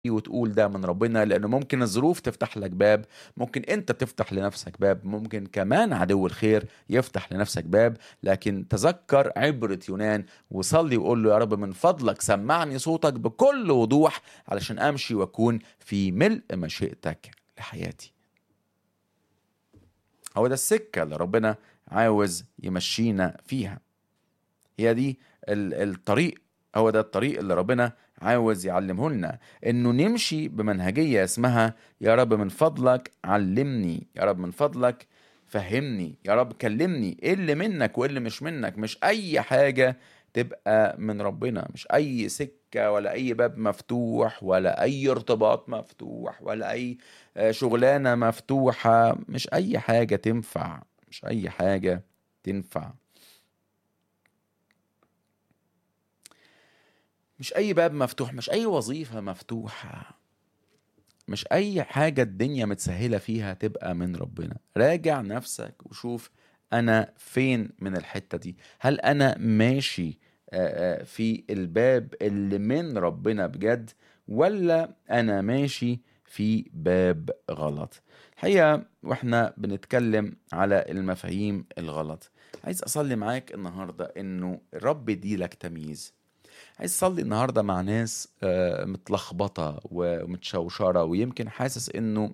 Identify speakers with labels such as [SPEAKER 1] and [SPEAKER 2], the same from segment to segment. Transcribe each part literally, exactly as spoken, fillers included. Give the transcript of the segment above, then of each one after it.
[SPEAKER 1] وتقول ده من ربنا، لأنه ممكن الظروف تفتح لك باب، ممكن أنت تفتح لنفسك باب، ممكن كمان عدو الخير يفتح لنفسك باب. لكن تذكر عبرة يونان وصلي وقول له يا رب من فضلك سمعني صوتك بكل وضوح علشان أمشي وأكون في ملء مشيئتك لحياتي. هو ده السكة اللي ربنا عاوز يمشينا فيها، هي دي الطريق، هو ده الطريق اللي ربنا عاوز يعلمه لنا، انه نمشي بمنهجية اسمها يا رب من فضلك علمني، يا رب من فضلك فهمني، يا رب كلمني ايه اللي منك وايه اللي مش منك. مش اي حاجة تبقى من ربنا، مش اي سكة ولا اي باب مفتوح ولا اي ارتباط مفتوح ولا اي شغلانة مفتوحة، مش اي حاجة تنفع، مش اي حاجة تنفع، مش أي باب مفتوح، مش أي وظيفة مفتوحة، مش أي حاجة الدنيا متسهلة فيها تبقى من ربنا. راجع نفسك وشوف أنا فين من الحتة دي. هل أنا ماشي في الباب اللي من ربنا بجد، ولا أنا ماشي في باب غلط؟ الحقيقة وإحنا بنتكلم على المفاهيم الغلط، عايز أصلي معاك النهاردة إنه الرب يديلك تمييز. عايز اصلي النهارده مع ناس متلخبطه ومتشوشره، ويمكن حاسس انه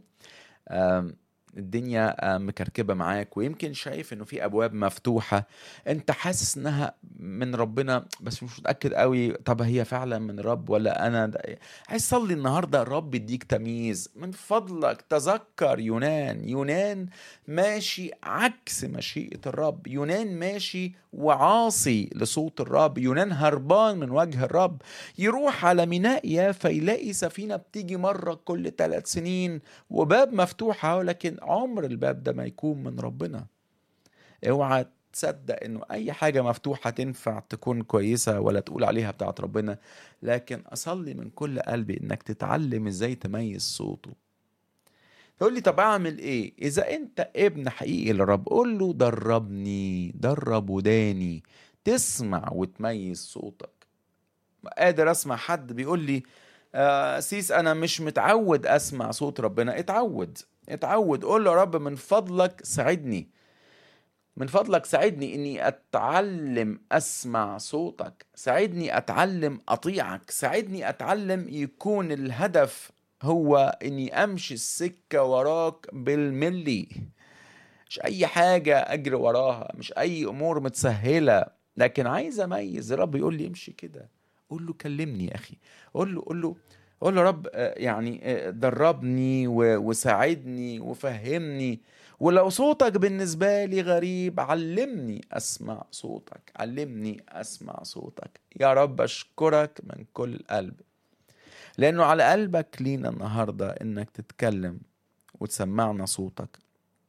[SPEAKER 1] الدنيا مكركبة معاك، ويمكن شايف انه في ابواب مفتوحة انت حاسس انها من ربنا بس مش متأكد قوي، طب هي فعلا من رب ولا انا ده؟ عايز صلي النهاردة الرب يديك تمييز. من فضلك تذكر يونان، يونان ماشي عكس مشيئة الرب، يونان ماشي وعاصي لصوت الرب، يونان هربان من وجه الرب. يروح على ميناء يافا يلاقي سفينة بتيجي مرة كل ثلاث سنين وباب مفتوح، لكن عمر الباب ده ما يكون من ربنا. اوعى تصدق انه اي حاجة مفتوحة تنفع تكون كويسة ولا تقول عليها بتاعت ربنا. لكن اصلي من كل قلبي انك تتعلم ازاي تميز صوته. تقول لي طب اعمل ايه؟ اذا انت ابن حقيقي للرب قول له دربني، درب وداني تسمع وتميز صوتك. قادر اسمع حد بيقول لي آه سيس انا مش متعود اسمع صوت ربنا. اتعود، اتعود، قول له يا رب من فضلك ساعدني، من فضلك ساعدني اني اتعلم اسمع صوتك، ساعدني اتعلم اطيعك، ساعدني اتعلم يكون الهدف هو اني امشي السكة وراك بالملي، مش اي حاجة اجري وراها، مش اي امور متسهلة، لكن عايز اميز. الرب يقول لي امشي كده، قول له كلمني يا اخي، قول له قول له قول له رب يعني دربني وساعدني وفهمني، ولو صوتك بالنسبة لي غريب علمني اسمع صوتك، علمني اسمع صوتك. يا رب اشكرك من كل قلب لانه على قلبك لينا النهاردة انك تتكلم وتسمعنا صوتك.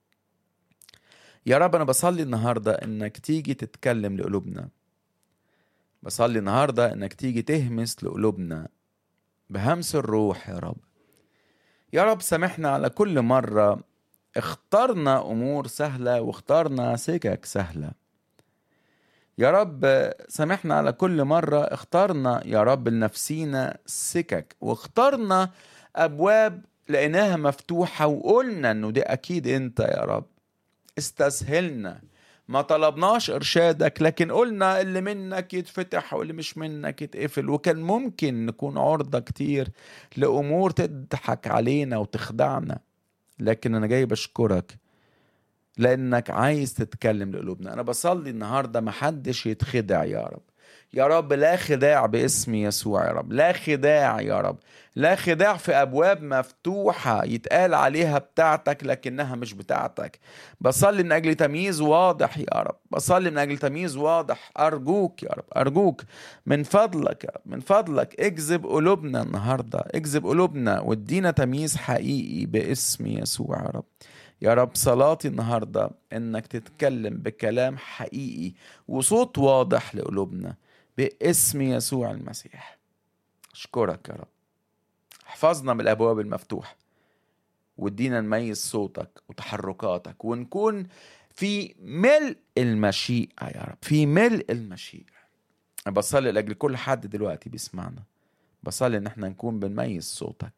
[SPEAKER 1] يا رب أنا بصلي النهاردة إنك تيجي تتكلم لقلوبنا، بصلي النهاردة إنك تيجي تهمس لقلوبنا بهمس الروح. يا رب، يا رب سامحنا على كل مرة اخترنا أمور سهلة واخترنا سكك سهلة. يا رب سامحنا على كل مرة اخترنا يا رب لنفسينا سكك واخترنا أبواب لقيناها مفتوحة وقلنا إنه دي أكيد أنت يا رب. استسهلنا، ما طلبناش إرشادك، لكن قلنا اللي منك يتفتح واللي مش منك يتقفل، وكان ممكن نكون عرضة كتير لأمور تضحك علينا وتخدعنا. لكن أنا جاي بشكرك لأنك عايز تتكلم لقلوبنا. أنا بصلي النهاردة محدش يتخدع يا رب، يا رب لا خداع باسم يسوع، يا رب لا خداع، يا رب لا خداع في أبواب مفتوحة يتقال عليها بتاعتك لكنها مش بتاعتك. بصلي من أجل تمييز واضح يا رب، بصلي من أجل تمييز واضح. أرجوك يا رب، أرجوك من فضلك يا رب، من فضلك اجذب قلوبنا النهاردة، اجذب قلوبنا وادينا تمييز حقيقي باسم يسوع. يا رب، يا رب صلاتي النهاردة انك تتكلم بكلام حقيقي وصوت واضح لقلوبنا باسم يسوع المسيح. اشكرك يا رب، احفظنا من الابواب المفتوحة وادينا نميز صوتك وتحركاتك ونكون في ملء المشيئة يا رب، في ملء المشيئة. انا بصلي لاجل كل حد دلوقتي بيسمعنا، بصلي ان احنا نكون بنميز صوتك.